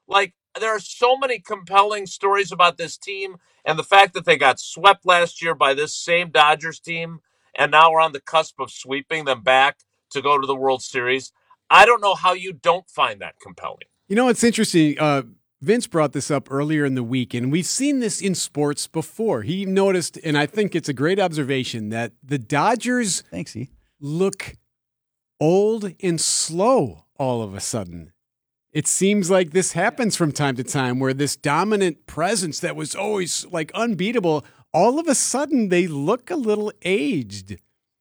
Like, there are so many compelling stories about this team, and the fact that they got swept last year by this same Dodgers team, and now we're on the cusp of sweeping them back to go to the World Series. I don't know how you don't find that compelling. It's interesting. Vince brought this up earlier in the week, and we've seen this in sports before. He noticed, and I think it's a great observation, that the Dodgers look old and slow all of a sudden. It seems like this happens from time to time, where this dominant presence that was always like unbeatable, all of a sudden they look a little aged.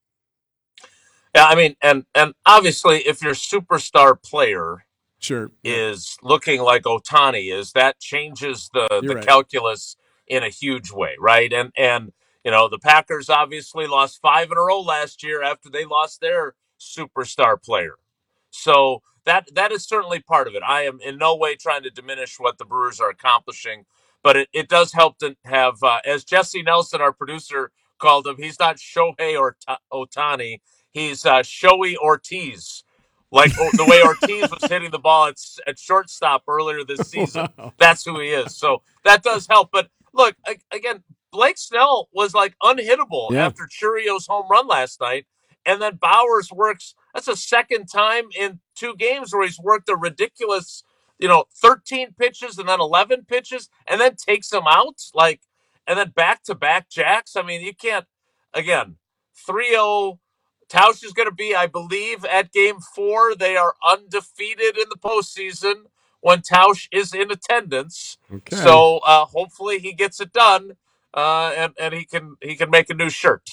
Yeah, I mean, and obviously, if your superstar player is looking like Ohtani is, that changes the calculus in a huge way, right? And the Packers obviously lost 5 in a row last year after they lost their superstar player. So that is certainly part of it. I am in no way trying to diminish what the Brewers are accomplishing, but it does help to have, as Jesse Nelson, our producer, called him, he's not Shohei or Ohtani, he's Shoei Ortiz. Like the way Ortiz was hitting the ball at shortstop earlier this season. Wow. That's who he is. So that does help. But look, again, Blake Snell was like unhittable after Churio's home run last night. And then Bowers works. That's the second time in 2 games where he's worked a ridiculous, 13 pitches and then 11 pitches and then takes them out. And then back-to-back jacks. I mean, you can't, again, 3-0. Tausch is going to be, I believe, at Game 4. They are undefeated in the postseason when Tausch is in attendance. Okay. So hopefully he gets it done, and he can make a new shirt.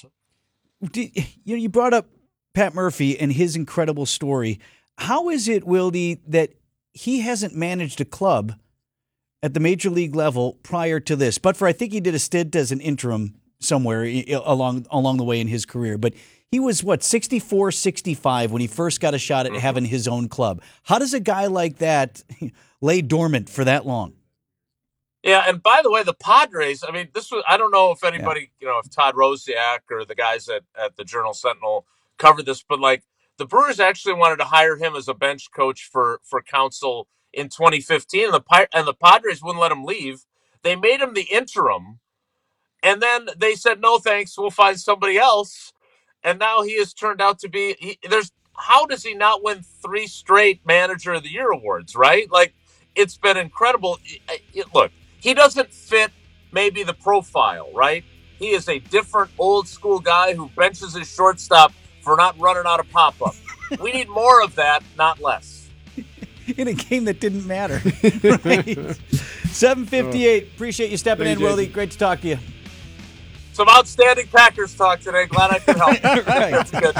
You brought up Pat Murphy and his incredible story. How is it, Wildy, that he hasn't managed a club at the major league level prior to this? But I think he did a stint as an interim somewhere along the way in his career. But he was, 64, 65 when he first got a shot at having his own club. How does a guy like that lay dormant for that long? Yeah, and by the way, the Padres, I mean, I don't know if anybody, if Todd Rosiak or the guys at the Journal-Sentinel covered this, but the Brewers actually wanted to hire him as a bench coach for Council in 2015, and the Padres wouldn't let him leave. They made him the interim, and then they said, no, thanks, we'll find somebody else. And now he has turned out to be, how does he not win 3 straight Manager of the Year awards, right? It's been incredible. Look, he doesn't fit maybe the profile, right? He is a different old school guy who benches his shortstop for not running out of pop-up. We need more of that, not less. In a game that didn't matter. Right? 7:58. Appreciate you stepping in, Wildy. Great to talk to you. Some outstanding Packers talk today. Glad I could help. Right.